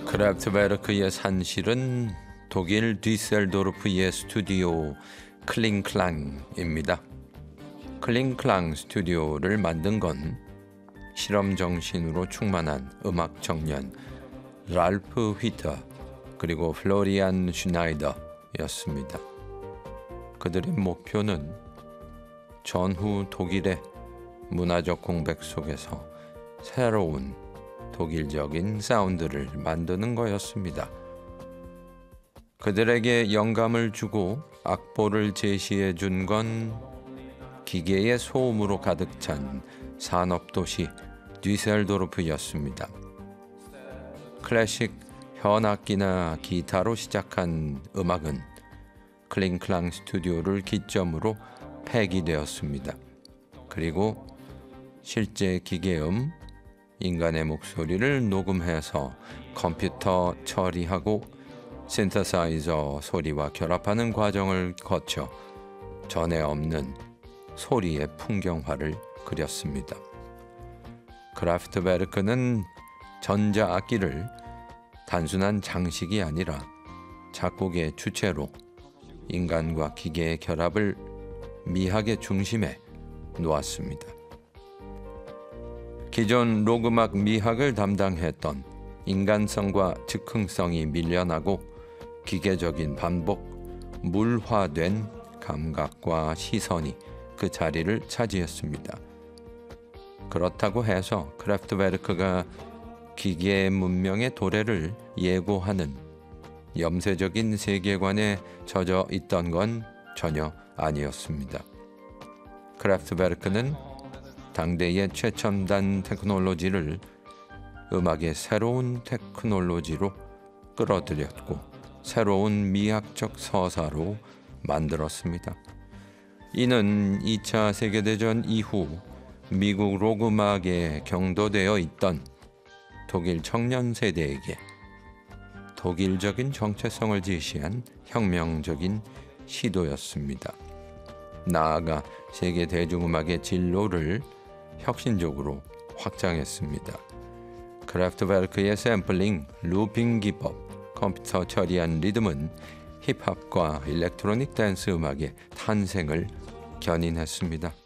크라프트베르크의 산실은 독일 뒤셀도르프의 스튜디오 클링클랑입니다. 클링클랑 스튜디오를 만든 건 실험 정신으로 충만한 음악 청년 랄프 휘터 그리고 플로리안 슈나이더였습니다. 그들의 목표는 전후 독일의 문화적 공백 속에서 새로운 독일적인 사운드를 만드는 거였습니다. 그들에게 영감을 주고 악보를 제시해 준 건 기계의 소음으로 가득 찬 산업도시 뒤셀도르프였습니다. 클래식 현악기나 기타로 시작한 음악은 클링클랑 스튜디오를 기점으로 폐기되었습니다. 그리고 실제 기계음, 인간의 목소리를 녹음해서 컴퓨터 처리하고 신테사이저 소리와 결합하는 과정을 거쳐 전에 없는 소리의 풍경화를 그렸습니다. 크라프트베르크는 전자악기를 단순한 장식이 아니라 작곡의 주체로 인간과 기계의 결합을 미학의 중심에 놓았습니다. 기존 록음악 미학을 담당했던 인간성과 즉흥성이 밀려나고 기계적인 반복, 물화된 감각과 시선이 그 자리를 차지했습니다. 그렇다고 해서 크라프트베르크가 기계 문명의 도래를 예고하는 염세적인 세계관에 젖어 있던 건 전혀 아니었습니다. 크라프트베르크는 당대의 최첨단 테크놀로지를 음악의 새로운 테크놀로지로 끌어들였고 새로운 미학적 서사로 만들었습니다. 이는 2차 세계대전 이후 미국 록음악에 경도되어 있던 독일 청년 세대에게 독일적인 정체성을 제시한 혁명적인 시도였습니다. 나아가 세계 대중음악의 진로를 혁신적으로 확장했습니다. 크라프트베르크의 샘플링, 루핑 기법, 컴퓨터 처리한 리듬은 힙합과 일렉트로닉 댄스 음악의 탄생을 견인했습니다.